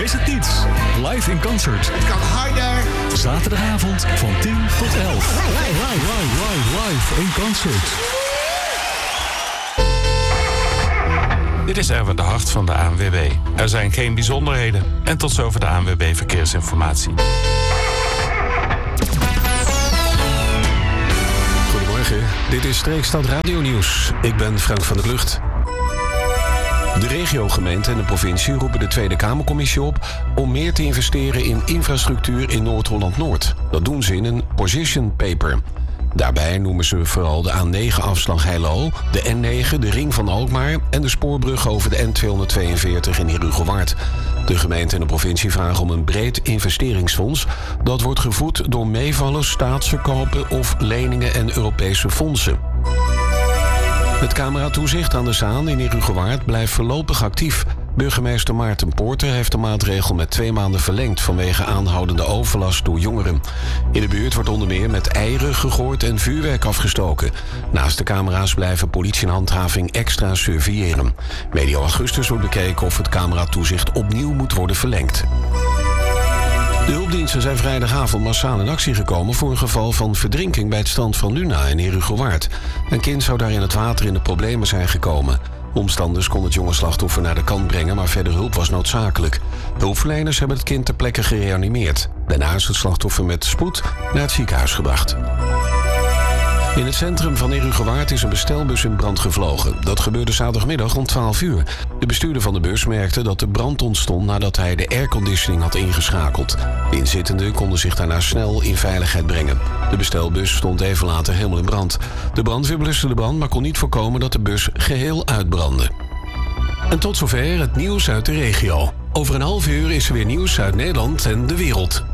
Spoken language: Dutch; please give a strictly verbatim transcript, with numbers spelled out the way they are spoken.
is het niets. Live in concert. Het kan harder. Zaterdagavond van tien tot elf. Live, live, live, live, live in concert. Dit is Erwin de Hart van de A N W B. Er zijn geen bijzonderheden. En tot zover de A N W B Verkeersinformatie. Goedemorgen, dit is Streekstad Radio Nieuws. Ik ben Frank van der Vlucht. De regiogemeente en de provincie roepen de Tweede Kamercommissie op om meer te investeren in infrastructuur in Noord-Holland-Noord. Dat doen ze in een position paper. Daarbij noemen ze vooral de A negen afslag Heilo, de N negen, de Ring van Alkmaar en de spoorbrug over de N tweehonderdtweeënveertig in Herugewaard. De gemeente en de provincie vragen om een breed investeringsfonds. Dat wordt gevoed door meevallers, staatsverkopen of leningen en Europese fondsen. Het cameratoezicht aan de Zaan in Herugewaard blijft voorlopig actief. Burgemeester Maarten Poorter heeft de maatregel met twee maanden verlengd vanwege aanhoudende overlast door jongeren. In de buurt wordt onder meer met eieren gegooid en vuurwerk afgestoken. Naast de camera's blijven politie en handhaving extra surveilleren. Medio augustus wordt bekeken of het cameratoezicht opnieuw moet worden verlengd. De hulpdiensten zijn vrijdagavond massaal in actie gekomen voor een geval van verdrinking bij het strand van Luna in Herugewaard. Een kind zou daar in het water in de problemen zijn gekomen. Omstanders konden het jonge slachtoffer naar de kant brengen, maar verder hulp was noodzakelijk. Hulpverleners hebben het kind ter plekke gereanimeerd. Daarna is het slachtoffer met spoed naar het ziekenhuis gebracht. In het centrum van Herugewaard is een bestelbus in brand gevlogen. Dat gebeurde zaterdagmiddag rond twaalf uur. De bestuurder van de bus merkte dat de brand ontstond nadat hij de airconditioning had ingeschakeld. De inzittenden konden zich daarna snel in veiligheid brengen. De bestelbus stond even later helemaal in brand. De brandweer bluste de brand, maar kon niet voorkomen dat de bus geheel uitbrandde. En tot zover het nieuws uit de regio. Over een half uur is er weer nieuws uit Nederland en de wereld.